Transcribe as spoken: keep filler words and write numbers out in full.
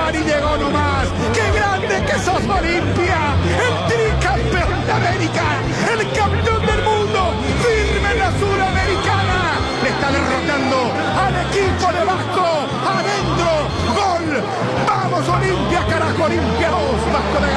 Cavani llegó nomás. ¡Qué grande que sos, Olimpia! El tricampeón de América, el campeón del mundo, firme en la Sudamericana. Le está derrotando al equipo de Vasco. Adentro, gol. Vamos, Olimpia, carajo, Olimpia dos, Vasco da